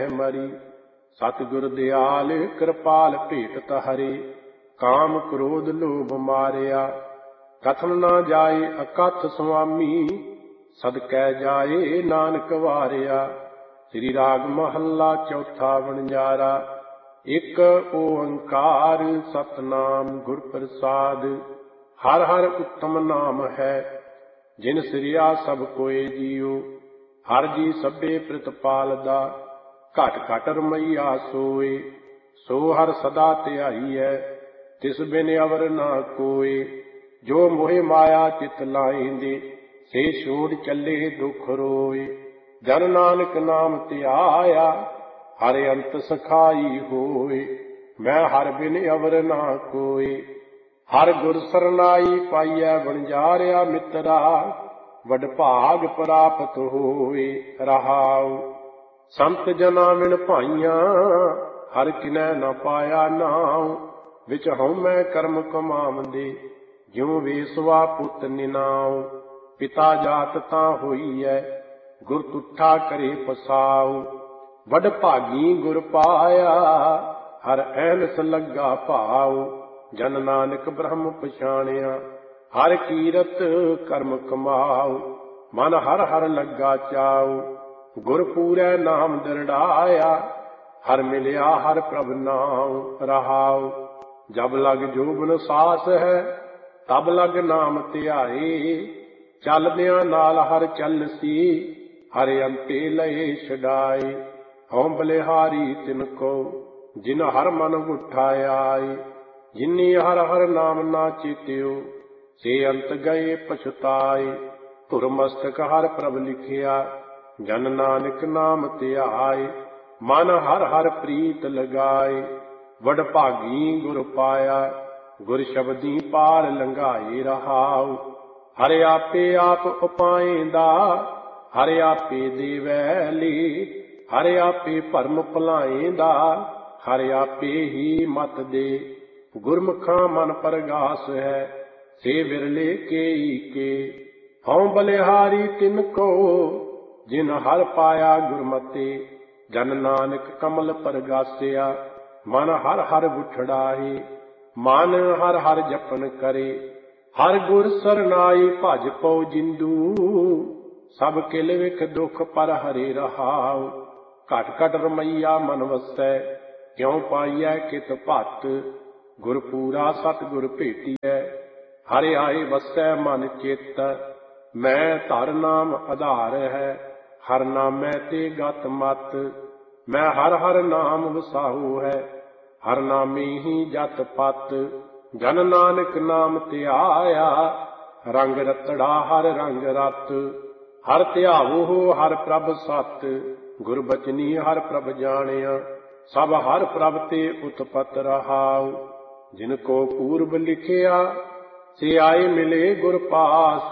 मरी। सतगुर दयाल कृपाल भेटत हरे, काम क्रोध लोभ मारिया। कथन ना जाए अकथ स्वामी, सदकै जाए नानक वारिया। श्री राग महला चौथा वणजारा। एक ओंकार सतनाम गुर प्रसाद, हर हर उत्तम नाम है, जिन सिरिया सब कोय जियो। हर जी सभे प्रतिपालदा, घट घट रमैया सोए। सो हर सदा ध्याई है, तिस बिन अवर ना कोय। जो मोहे माया चित लाएंदे, से छोड़ चले दुख रोए। जन नानक नाम ध्याया, हर अंत सखाई होए। मैं हर बिन अवर ना कोय। हर गुर सरनाई पाइयै वणजारिया मित्रा, वड भाग प्राप्त होए। रहाउ संत जना विण भाइयां, हर किनै न पाया नाम। विच हउमੈ कर्म कमावंदे, ज्यों वेसवा पुत निनाओ। पिता जात तां होईਐ, गुर तुठा करे पसाओ। वड भागी गुर पाया, हर ऐनस लग्गा भाव। जन नानक ब्रह्म पछाणिया, हर कीरत कर्म कमाओ। मन हर हर लग्गा चाओ, गुर पूरै नाम दरड़ाया। हर मिलिया हर प्रभ नाम। रहाओ जब लग जोबन सास है, तब लग नाम ध्याए। चलदियां नाल हर चलसी, हर अंते लए छडाए। हਉ बलिहारी तिनको, जिन हर मन उठाए। जिन्नी हर हर नाम ना चेत्यो, से अंत गए पछताए। धुर मस्तक हर प्रभ लिखिया, जन नानक नाम ध्याए। मन हर हर प्रीत लगाए, वड भागी गुर पाया। गुर शब्दी पार लंघाए। रहाउ हर आपे आप उपाएंदा, हर आपे देवै ली। हर आपे भरम भुलाएंदा, हर आपे ही मत दे। गुरमुखां मन परगास है, से विरले केई के। हਉ बलिहारी तिनको, जिन हर पाया गुरमते। जन नानक कमल परगासिया, मन हर हर बुठड़ाए। मन हर हर जपन करे, हर गुर सरनाई। भज पौ जिंदू, सब किल विख दुख पर हरे। रहाउ घट घट रमैया मन वसै, क्यों पाइਐ कित भत। गुर पूरा सतगुर भेटिਐ, हरि आए वसै मन चित। मैं धर नाम आधार है, हर नामै ते गत मत। मैं हर हर नाम वसाहु है, हर नामे ही जत पत। जन नानक नाम ध्याया, रंग रतड़ा हर रंग रत। हर ध्यावो हर प्रभ सत, गुर बचनी हर प्रभ जानिया। सब हर प्रभ ते उत्पत। रहाउ जिनको पूर्व लिखिया, से आए मिले गुर पास।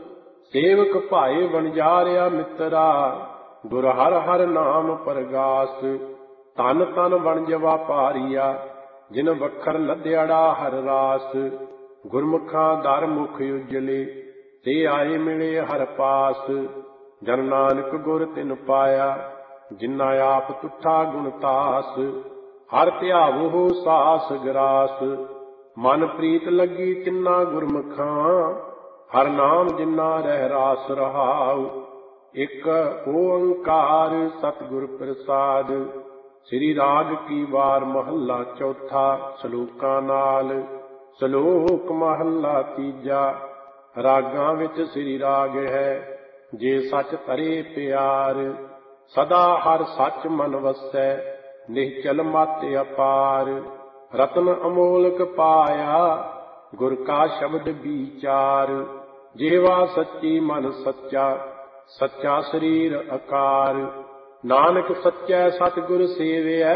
सेवक भाए वणजारिया मित्रा, गुर हर हर नाम परगास। तन तन वणजवा पारिया, जिन वखर लद्याड़ा हर रास। गुरमुखां दर मुख उजले, से आए मिले हर पास। जन नानक गुर तिन पाया, जिन्ना आप तुठा गुणतास। हर ध्यावो सास ग्रास, मन प्रीत लगी तिन्ना गुरमुखां। हर नाम जिन्ना रह रास। रहाउ एक ओंकार सतगुर प्रसाद। श्री राग की वार महला चौथा, सलोकां नाल। सलोक महला तीजा। रागां विच श्री राग है, जे सच धरे प्यार। सदा हर सच मन वसै, निश्चल मत अपार। रतन अमोलक पाया, गुर का शब्द विचार। जेवा सच्ची मन सच्चा, सच्चा शरीर आकार। नानक सच्चै सतगुर सेविਐ,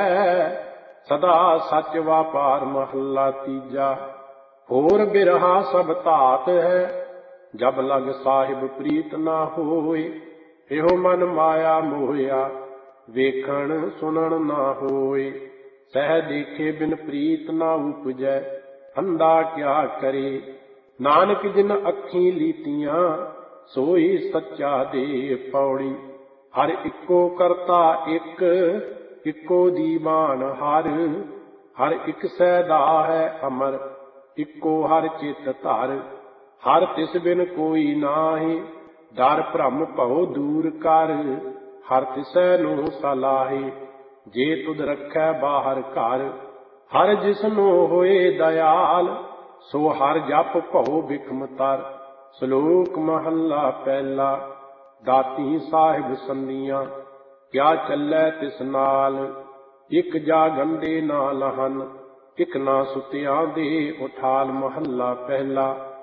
सदा सच वापार। महला तीजा। होर बिरहा सब धात है, जब लग साहिब प्रीत ना होए। एहो मन माया मोहिया, ਵੇਖਣ ਸੁਣਨ ਨਾ ਹੋਏ। ਸਹਿ ਦੇਖੇ ਬਿਨ ਪ੍ਰੀਤ ਨਾ ਉਪਜੈ, ਅੰਧਾ ਕਿਆ ਕਰੇ। ਨਾਨਕ ਜਿਨ ਅੱਖੀਂ ਲੀਤੀਆਂ, सोई सच्चा दे पौड़ी। हर इको करता एक, ਇੱਕੋ ਦੀਵਾਨ ਹਰ, ਹਰ ਇੱਕ ਸੈਦਾ ਹੈ ਅਮਰ, ਇੱਕੋ ਹਰ ਚਿਤ ਧਰ। ਹਰ ਤਿਸ ਬਿਨ ਕੋਈ ਨਾਹੀ, ਡਰ ਭ੍ਰਮ ਭਉ ਦੂਰ ਕਰ। ਹਰ ਤਿਸੈ ਨੂੰ ਸਲਾਹੀ, ਜੇ ਤੁਧ ਰੱਖੈ ਬਾਹਰ ਘਰ। ਹਰ ਜਿਸਨੂੰ ਹੋਏ ਦਇਆਲ, ਸੋ ਹਰ ਜਪ ਭਉ ਬਿਖਮ ਤਰ। ਸ਼ਲੋਕ ਮਹੱਲਾ ਪਹਿਲਾ। ਦਾਤੀ ਸਾਹਿਬ ਸੰਧੀਆਂ, ਕਿਆ ਚੱਲੈ ਤਿਸ ਨਾਲ। ਇੱਕ ਜਾ ਗੰਢੇ ਨਾ ਲਹਨ, ਇੱਕ ਨਾ ਸੁਤਿਆਂ ਦੇ ਉਠਾਲ। ਮਹੱਲਾ ਪਹਿਲਾ।